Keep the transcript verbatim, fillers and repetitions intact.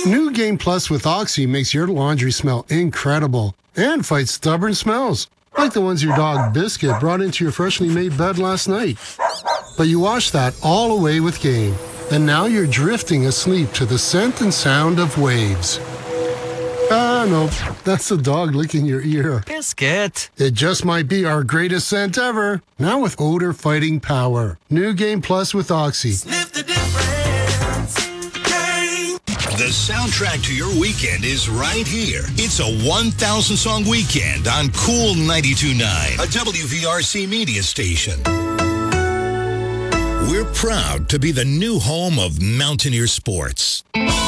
New Game Plus with Oxy makes your laundry smell incredible and fights stubborn smells, like the ones your dog Biscuit brought into your freshly made bed last night. But you wash that all away with Game, and now you're drifting asleep to the scent and sound of waves. Ah, no, that's the dog licking your ear. Biscuit. It just might be our greatest scent ever. Now with odor-fighting power. New Game Plus with Oxy. Sniff the difference. Game. The soundtrack to your weekend is right here. It's a one thousand song weekend on Cool ninety-two point nine, a W V R C media station. We're proud to be the new home of Mountaineer Sports.